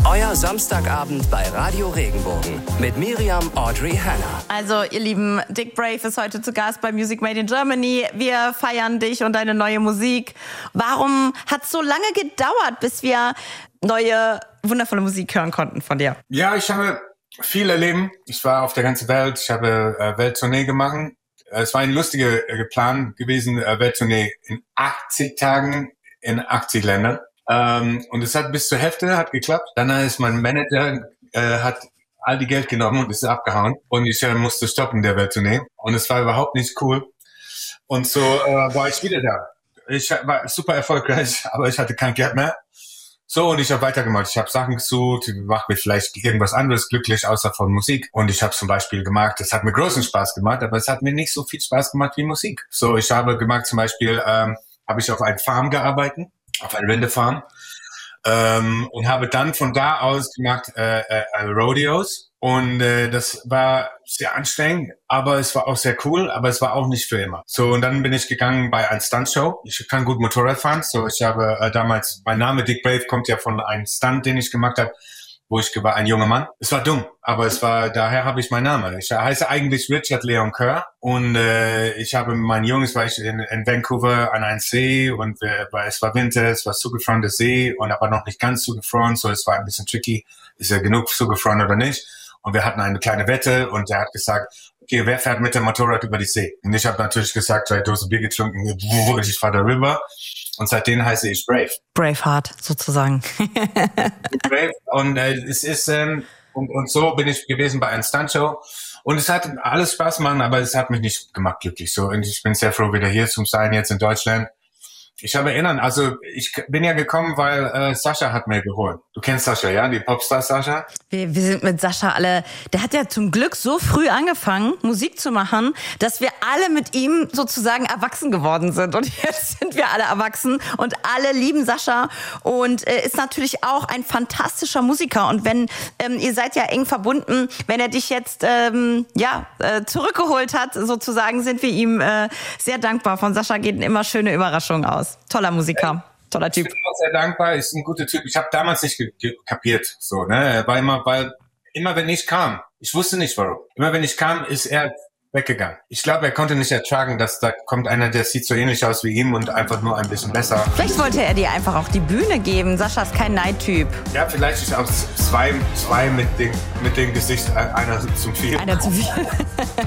Euer Samstagabend bei Radio Regenbogen mit Miriam Audrey Hanna. Also ihr Lieben, Dick Brave ist heute zu Gast bei Music Made in Germany. Wir feiern dich und deine neue Musik. Warum hat es so lange gedauert, bis wir neue, wundervolle Musik hören konnten von dir? Ja, ich habe viel erlebt. Ich war auf der ganzen Welt. Ich habe Welttournee gemacht. Es war ein lustiger Plan gewesen, Welttournee in 80 Tagen in 80 Ländern. Und es hat bis zur Hälfte hat geklappt. Dann ist mein Manager hat all die Geld genommen und ist abgehauen. Und ich musste stoppen der Welttournee. Und es war überhaupt nicht cool. Und so war ich wieder da. Ich war super erfolgreich, aber ich hatte kein Geld mehr. So, und ich habe weitergemacht. Ich habe Sachen gesucht, macht mir vielleicht irgendwas anderes glücklich, außer von Musik. Und ich habe zum Beispiel gemacht, das hat mir großen Spaß gemacht, aber es hat mir nicht so viel Spaß gemacht wie Musik. So, ich habe gemacht, zum Beispiel, habe ich auf einer Farm gearbeitet, auf einer Rinderfarm, und habe dann von da aus gemacht Rodeos. Und das war sehr anstrengend, aber es war auch sehr cool, aber es war auch nicht für immer. So, und dann bin ich gegangen bei einer Stuntshow. Ich kann gut Motorrad fahren, so ich habe damals, mein Name Dick Brave kommt ja von einem Stunt, den ich gemacht habe, wo ich war ein junger Mann. Es war dumm, aber es war, daher habe ich meinen Namen. Ich heiße eigentlich Richard Leon Kerr und ich habe mein Jungs, war ich in Vancouver an einem See und es war Winter, es war zugefrorener See und aber noch nicht ganz zugefroren, so es war ein bisschen tricky, ist er genug zugefroren oder nicht. Und wir hatten eine kleine Wette und er hat gesagt, okay, wer fährt mit dem Motorrad über die See? Und ich habe natürlich gesagt, 2 Dosen Bier getrunken und ich fahre darüber. Und seitdem heiße ich Brave. Braveheart, sozusagen. Brave. Und es ist, und so bin ich gewesen bei einer Stuntshow. Und es hat alles Spaß gemacht, aber es hat mich nicht gemacht glücklich. So, und ich bin sehr froh, wieder hier zu sein, jetzt in Deutschland. Ich habe erinnern, also ich bin ja gekommen, weil Sascha hat mir geholt. Du kennst Sascha, ja? Die Popstar Sascha? Wir sind mit Sascha alle, der hat ja zum Glück so früh angefangen, Musik zu machen, dass wir alle mit ihm sozusagen erwachsen geworden sind. Und jetzt sind wir alle erwachsen und alle lieben Sascha und ist natürlich auch ein fantastischer Musiker. Und wenn, ihr seid ja eng verbunden, wenn er dich jetzt zurückgeholt hat, sozusagen, sind wir ihm sehr dankbar. Von Sascha gehen immer schöne Überraschungen aus. Toller Musiker, toller Typ. Ich bin auch sehr dankbar, ist ein guter Typ. Ich habe damals nicht kapiert, so, ne, weil immer wenn ich kam, ich wusste nicht warum. Immer wenn ich kam, ist er weggegangen. Ich glaube, er konnte nicht ertragen, dass da kommt einer, der sieht so ähnlich aus wie ihm und einfach nur ein bisschen besser. Vielleicht wollte er dir einfach auch die Bühne geben. Sascha ist kein Neidtyp. Ja, vielleicht ist auch zwei mit dem Gesicht einer zu viel. Einer zu viel.